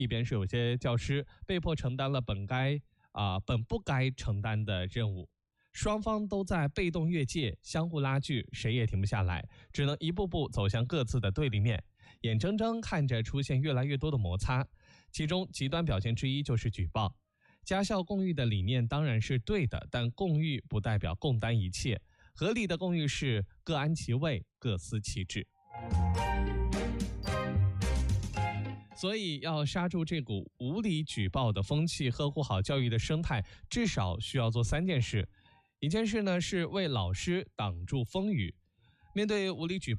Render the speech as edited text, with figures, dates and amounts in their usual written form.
一边是有些教师被迫承担了本不该承担的任务。双方都在被动越界，相互拉锯，谁也停不下来，只能一步步走向各自的对立面，眼睁睁看着出现越来越多的摩擦。其中极端表现之一就是举报。家校共育的理念当然是对的，但共育不代表共担一切，合理的共育是各安其位，各司其职。所以要刹住这股无理举报的风气，呵护好教育的生态，至少需要做3件事。一件事呢，是为老师挡住风雨。面对无理举报